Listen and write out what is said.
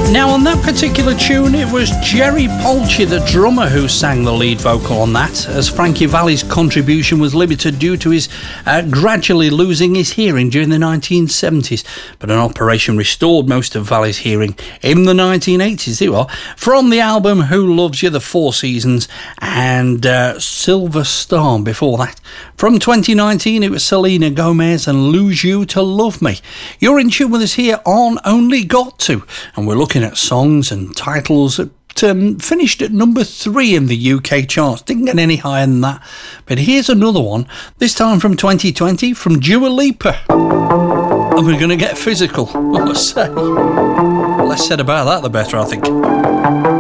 Now, on that particular tune, it was Jerry Polchi, the drummer, who sang the lead vocal on that, as Frankie Valli's contribution was limited due to his gradually losing his hearing during the 1970s. But an operation restored most of Valli's hearing in the 1980s. They were from the album Who Loves You, The Four Seasons, and Silver Star before that. From 2019, it was Selena Gomez and Lose You to Love Me. You're in tune with us here on Only Got To, and we're looking at songs and titles that finished at number 3 in the UK charts. Didn't get any higher than that. But here's another one, this time from 2020, from Dua Lipa. And we're going to get physical, I must say. The less said about that, the better, I think.